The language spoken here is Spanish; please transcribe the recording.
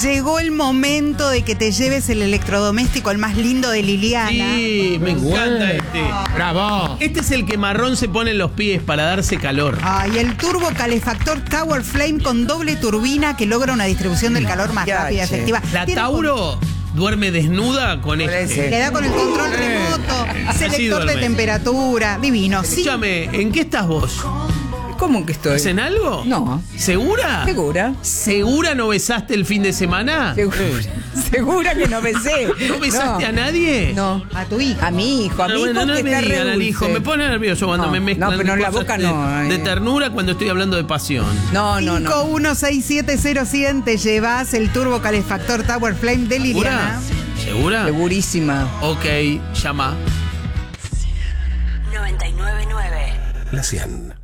Llegó el momento de que te lleves el electrodoméstico, el más lindo de Liliana. Sí, me encanta este. ¡Bravo! Este es el que marrón se pone en los pies para darse calor. Y el turbo calefactor Tower Flame con doble turbina que logra una distribución del calor más rápida y efectiva. La Tauro duerme desnuda con este. Le da con el control remoto, selector de duerme. temperatura, divino. Sí. Escúchame, ¿en qué estás vos? ¿Cómo que estoy? ¿Hacen algo? No. ¿Segura? ¿Segura? ¿Segura no besaste el fin de semana? ¿Segura que no besé? ¿No besaste a nadie? No. A tu hija. A mi hijo, No, bueno, no que me está digan re al hijo, dulce. me pone nervioso cuando No, me mezclan no, pero en la cosas boca de, no, de ternura cuando estoy hablando de pasión. No. 51670100 te llevas el turbo calefactor Tower Flame de Liliana. ¿Segura? Segurísima. Ok, llama. 99.9 La 100.